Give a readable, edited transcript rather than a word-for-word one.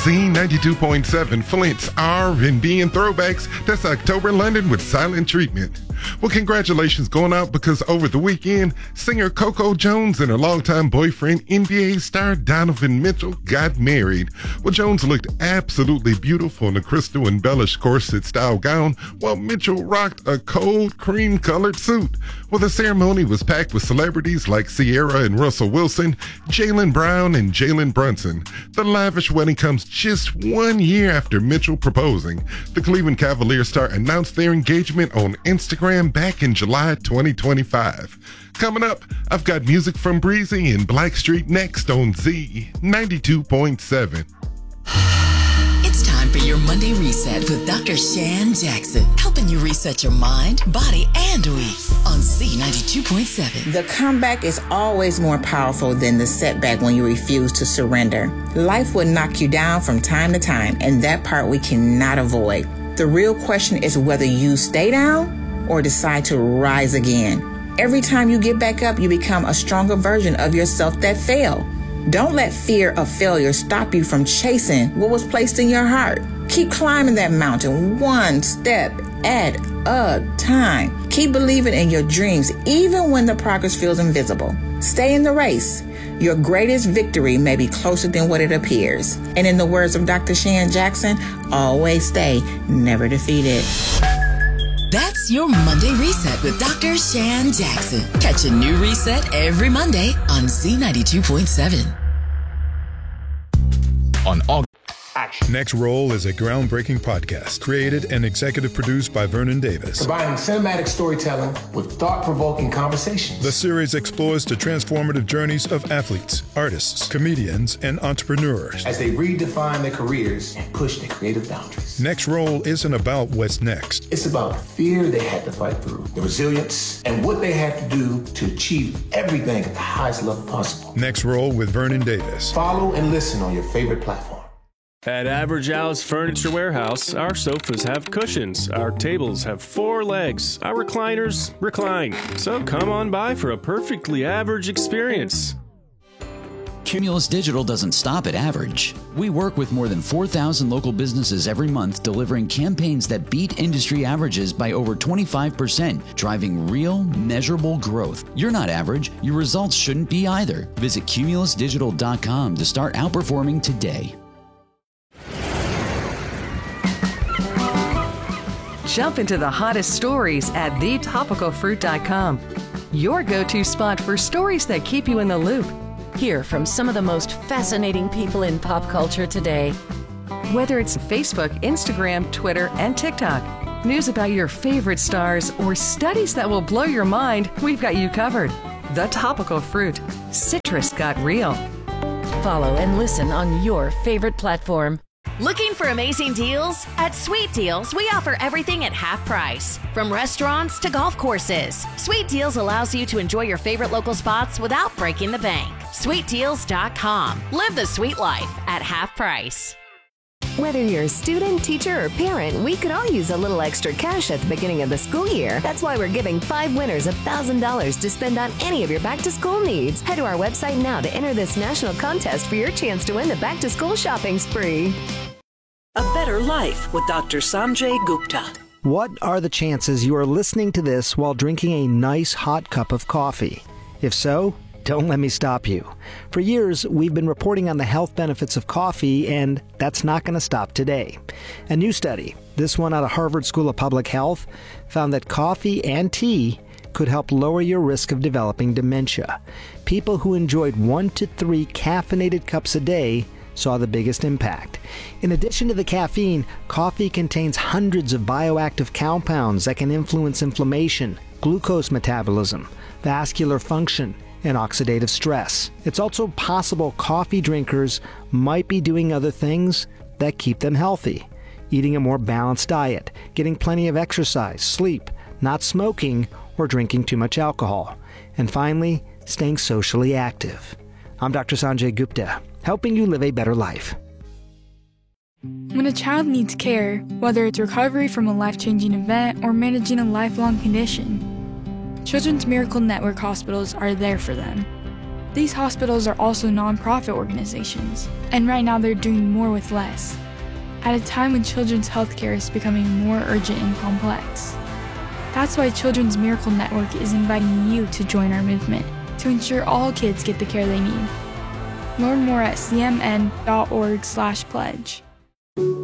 Z92.7, Flint's R&B and throwbacks. That's October in London with Silent Treatment. Well, congratulations going out because over the weekend, singer Coco Jones and her longtime boyfriend, NBA star Donovan Mitchell, got married. Well, Jones looked absolutely beautiful in a crystal embellished corset-style gown, while Mitchell rocked a cold cream-colored suit. Well, the ceremony was packed with celebrities like Ciara and Russell Wilson, Jaylen Brown and Jalen Brunson. The lavish wedding comes just 1 year after Mitchell proposing. The Cleveland Cavaliers star announced their engagement on Instagram back in July 2025. Coming up, I've got music from Breezy and Blackstreet next on Z92.7. It's time for your Monday Reset with Dr. Shan Jackson, helping you reset your mind, body, and week on Z92.7. The comeback is always more powerful than the setback when you refuse to surrender. Life will knock you down from time to time, and that part we cannot avoid. The real question is whether you stay down or decide to rise again. Every time you get back up, you become a stronger version of yourself that failed. Don't let fear of failure stop you from chasing what was placed in your heart. Keep climbing that mountain one step at a time. Keep believing in your dreams even when the progress feels invisible. Stay in the race. Your greatest victory may be closer than what it appears. And in the words of Dr. Shan Jackson, always stay never defeated. That's your Monday Reset with Dr. Shan Jackson. Catch a new reset every Monday on Z92.7. On August. Action. Next Roll is a groundbreaking podcast created and executive produced by Vernon Davis. Combining cinematic storytelling with thought-provoking conversations. The series explores the transformative journeys of athletes, artists, comedians, and entrepreneurs as they redefine their careers and push their creative boundaries. Next Roll isn't about what's next. It's about the fear they had to fight through, the resilience, and what they had to do to achieve everything at the highest level possible. Next Roll with Vernon Davis. Follow and listen on your favorite platform. At Average Al's Furniture Warehouse, our sofas have cushions, our tables have 4 legs, our recliners recline. So come on by for a perfectly average experience. Cumulus Digital doesn't stop at average. We work with more than 4,000 local businesses every month, delivering campaigns that beat industry averages by over 25%, driving real, measurable growth. You're not average. Your results shouldn't be either. Visit cumulusdigital.com to start outperforming today. Jump into the hottest stories at thetopicalfruit.com. Your go-to spot for stories that keep you in the loop. Hear from some of the most fascinating people in pop culture today. Whether it's Facebook, Instagram, Twitter, and TikTok, news about your favorite stars, or studies that will blow your mind, we've got you covered. The Topical Fruit. Citrus got real. Follow and listen on your favorite platform. Looking for amazing deals? At Sweet Deals, we offer everything at half price. From restaurants to golf courses, Sweet Deals allows you to enjoy your favorite local spots without breaking the bank. SweetDeals.com. Live the sweet life at half price. Whether you're a student, teacher, or parent, we could all use a little extra cash at the beginning of the school year. That's why we're giving 5 winners $1,000 to spend on any of your back-to-school needs. Head to our website now to enter this national contest for your chance to win the back-to-school shopping spree. A Better Life with Dr. Sanjay Gupta. What are the chances you are listening to this while drinking a nice hot cup of coffee? If so, don't let me stop you. For years, we've been reporting on the health benefits of coffee, and that's not going to stop today. A new study, this one out of Harvard School of Public Health, found that coffee and tea could help lower your risk of developing dementia. People who enjoyed 1 to 3 caffeinated cups a day saw the biggest impact. In addition to the caffeine, coffee contains hundreds of bioactive compounds that can influence inflammation, glucose metabolism, vascular function, and oxidative stress. It's also possible coffee drinkers might be doing other things that keep them healthy. Eating a more balanced diet, getting plenty of exercise, sleep, not smoking, or drinking too much alcohol. And finally, staying socially active. I'm Dr. Sanjay Gupta, helping you live a better life. When a child needs care, whether it's recovery from a life-changing event or managing a lifelong condition, Children's Miracle Network hospitals are there for them. These hospitals are also nonprofit organizations, and right now they're doing more with less, at a time when children's healthcare is becoming more urgent and complex. That's why Children's Miracle Network is inviting you to join our movement to ensure all kids get the care they need. Learn more at cmn.org/pledge.